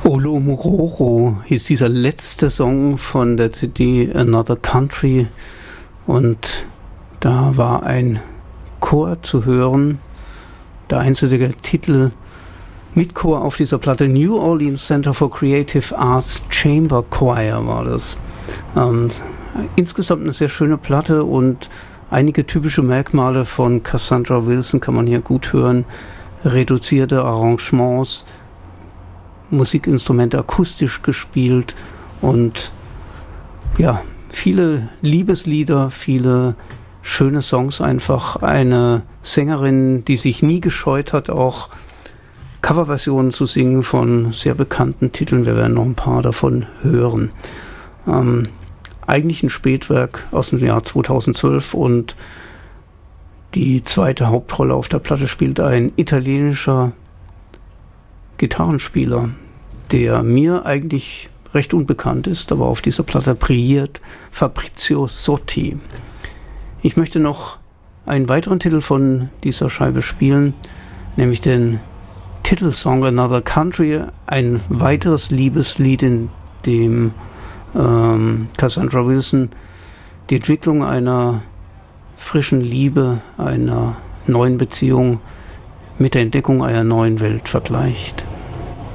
Olomororo hieß dieser letzte Song von der CD Another Country und da war ein Chor zu hören. Der einzige Titel mit Chor auf dieser Platte, New Orleans Center for Creative Arts Chamber Choir war das. Insgesamt eine sehr schöne Platte und einige typische Merkmale von Cassandra Wilson kann man hier gut hören. Reduzierte Arrangements, Musikinstrumente akustisch gespielt und ja, viele Liebeslieder, viele schöne Songs einfach. Eine Sängerin, die sich nie gescheut hat, auch Coverversionen zu singen von sehr bekannten Titeln. Wir werden noch ein paar davon hören. Eigentlich ein Spätwerk aus dem Jahr 2012 und die zweite Hauptrolle auf der Platte spielt ein italienischer Gitarrenspieler, der mir eigentlich recht unbekannt ist, aber auf dieser Platte brilliert, Fabrizio Sotti. Ich möchte noch einen weiteren Titel von dieser Scheibe spielen, nämlich den Titelsong Another Country, ein weiteres Liebeslied, in dem Cassandra Wilson die Entwicklung einer frischen Liebe, einer neuen Beziehung mit der Entdeckung einer neuen Welt vergleicht.